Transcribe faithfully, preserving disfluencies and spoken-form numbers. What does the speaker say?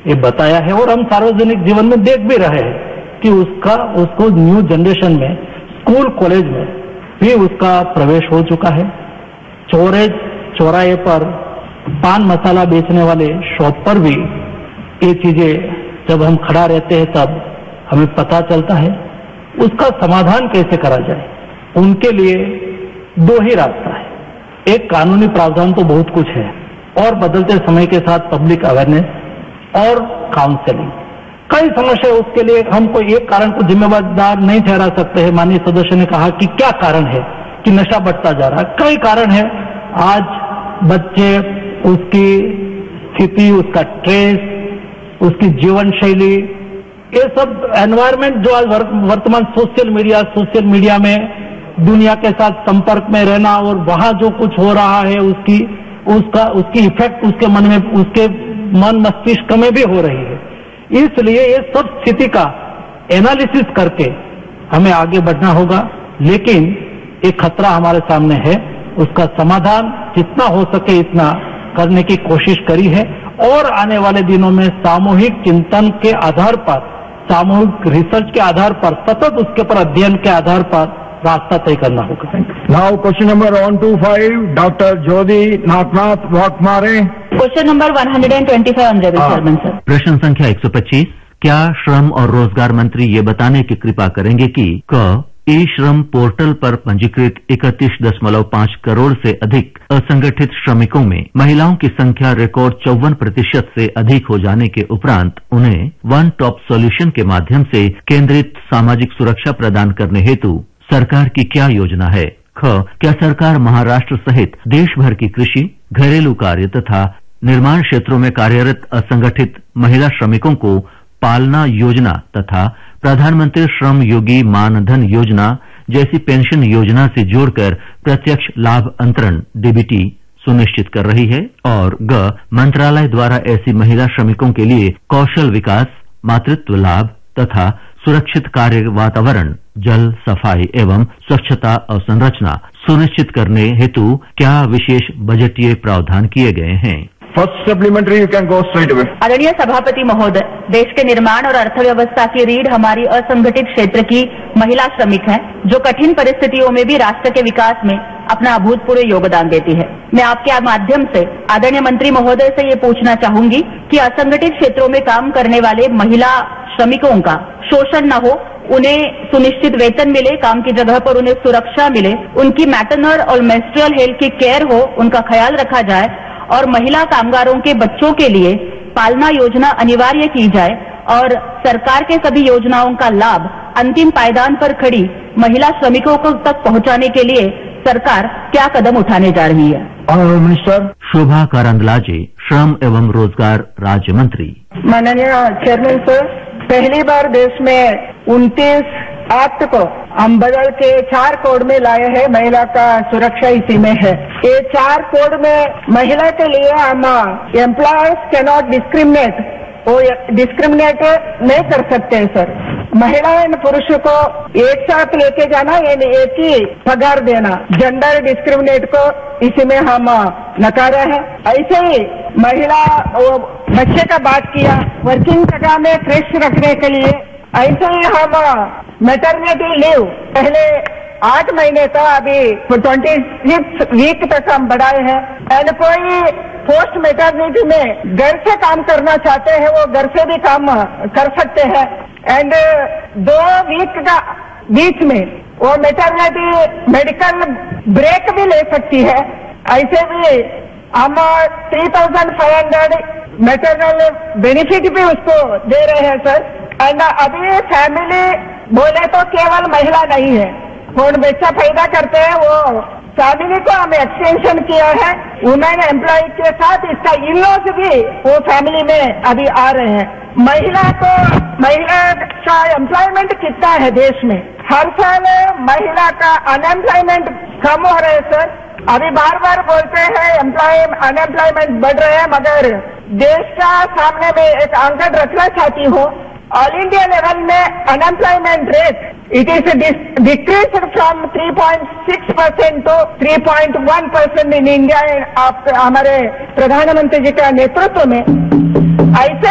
ये बताया है और हम सार्वजनिक जीवन में देख भी रहे हैं कि उसका उसको न्यू जनरेशन में स्कूल कॉलेज में भी उसका प्रवेश हो चुका है। चौरे चौराहे पर पान मसाला बेचने वाले शॉप पर भी ये चीजें जब हम खड़ा रहते हैं तब हमें पता चलता है। उसका समाधान कैसे करा जाए, उनके लिए दो ही रास्ता है। एक कानूनी प्रावधान तो बहुत कुछ है और बदलते समय के साथ पब्लिक अवेयरनेस और काउंसलिंग। कई समस्या उसके लिए हम कोई एक कारण को जिम्मेदार नहीं ठहरा सकते हैं। माननीय सदस्य ने कहा कि क्या कारण है कि नशा बढ़ता जा रहा है। कई कारण है। आज बच्चे, उसकी स्थिति, उसका स्ट्रेस, उसकी जीवन शैली, ये सब एनवायरमेंट जो आज वर्तमान सोशल मीडिया सोशल मीडिया में दुनिया के साथ संपर्क में रहना और वहां जो कुछ हो रहा है उसकी उसका उसकी इफेक्ट उसके मन में, उसके मन मस्तिष्क में भी हो रही है। इसलिए ये सब स्थिति का एनालिसिस करके हमें आगे बढ़ना होगा। लेकिन एक खतरा हमारे सामने है, उसका समाधान जितना हो सके इतना करने की कोशिश करी है और आने वाले दिनों में सामूहिक चिंतन के आधार पर, सामूहिक रिसर्च के आधार पर, सतत उसके पर अध्ययन के आधार पर रास्ता तय करना होगा। Now question number one two five, doctor ज्योति Nagnath वाकमारे। Question number one hundred twenty five honourable chairman sir. प्रश्न संख्या एक सौ पच्चीस, क्या श्रम और रोजगार मंत्री ये बताने की कृपा करेंगे कि क ई श्रम पोर्टल पर पंजीकृत इकतीस दशमलव पांच करोड़ से अधिक असंगठित श्रमिकों में महिलाओं की संख्या रिकॉर्ड चौवन प्रतिशत से अधिक हो जाने के उपरांत उन्हें वन टॉप सॉल्यूशन के माध्यम से केंद्रित सामाजिक सुरक्षा प्रदान करने हेतु सरकार की क्या योजना है? ख क्या सरकार महाराष्ट्र सहित देश भर की कृषि, घरेलू कार्य तथा निर्माण क्षेत्रों में कार्यरत असंगठित महिला श्रमिकों को पालना योजना तथा प्रधानमंत्री श्रम योगी मानधन योजना जैसी पेंशन योजना से जोड़कर प्रत्यक्ष लाभ अंतरण डीबीटी सुनिश्चित कर रही है? और ग मंत्रालय द्वारा ऐसी महिला श्रमिकों के लिए कौशल विकास, मातृत्व लाभ तथा सुरक्षित कार्य वातावरण, जल, सफाई एवं स्वच्छता अवसंरचना सुनिश्चित करने हेतु क्या विशेष बजटीय प्रावधान किए गए हैं? First supplementary you can go straight away. आदरणीय सभापति महोदय, देश के निर्माण और अर्थव्यवस्था की रीढ़ हमारी असंगठित क्षेत्र की महिला श्रमिक हैं, जो कठिन परिस्थितियों में भी राष्ट्र के विकास में अपना अभूतपूर्व योगदान देती है। मैं आपके माध्यम से आदरणीय मंत्री महोदय से ये पूछना चाहूंगी कि असंगठित क्षेत्रों में काम करने वाले महिला श्रमिकों का शोषण न हो, उन्हें सुनिश्चित वेतन मिले, काम की जगह पर उन्हें सुरक्षा मिले, उनकी मैटरनल और मेंस्ट्रुअल हेल्थ की केयर हो, उनका ख्याल रखा जाए और महिला कामगारों के बच्चों के लिए पालना योजना अनिवार्य की जाए और सरकार के सभी योजनाओं का लाभ अंतिम पायदान पर खड़ी महिला श्रमिकों को तक पहुंचाने के लिए सरकार क्या कदम उठाने जा रही है? ऑनरेबल मिनिस्टर शोभा करंदलाजे, श्रम एवं रोजगार राज्य मंत्री। माननीय चेयरमैन सर, पहली बार देश में उनतीस एक्ट को हम बदल के चार कोड में लाए हैं। महिला का सुरक्षा इसी में है। ये चार कोड में महिला के लिए हम एम्प्लॉयर्स कैन नॉट डिस्क्रिमिनेट, वो डिस्क्रिमिनेट नहीं कर सकते हैं सर। महिला और पुरुष को एक साथ लेके जाना, ये एक ही पगार देना, जेंडर डिस्क्रिमिनेट को इसी में हम नकारा है। ऐसे ही महिला वो बच्चे का बात किया, वर्किंग जगह में फ्रेश रखने के लिए, ऐसे ही हम मैटरनिटी लीव पहले आठ महीने का अभी ट्वेंटी सिक्स वीक तक हम बढ़ाए हैं। एंड कोई पोस्ट मैटरनिटी में घर से काम करना चाहते हैं, वो घर से भी काम कर सकते हैं। एंड दो वीक का बीच में वो मैटरनिटी मेडिकल ब्रेक भी ले सकती है। ऐसे भी हम three thousand five hundred maternal benefit भी उसको दे रहे हैं सर। एंड अभी फैमिली बोले तो केवल महिला नहीं है, कौन बच्चा पैदा करते हैं वो फैमिली को हमें एक्सटेंशन किया है। वुमेन एम्प्लॉय के साथ इसका इन-लॉज भी वो फैमिली में अभी आ रहे हैं। महिला को महिला का एम्प्लॉयमेंट कितना है देश में? हर साल महिला का अनएम्प्लॉयमेंट कम हो रहे है सर। अभी बार बार बोलते हैं एम्प्लॉय अनएम्प्लॉयमेंट बढ़ रहे हैं, मगर देश का सामने में एक आंकड़ा रखना चाहती हूँ। ऑल इंडिया लेवल में unemployment rate it is decrease from three point six percent to three point one percent in India. आप हमारे प्रधानमंत्री जी के नेतृत्व में ऐसे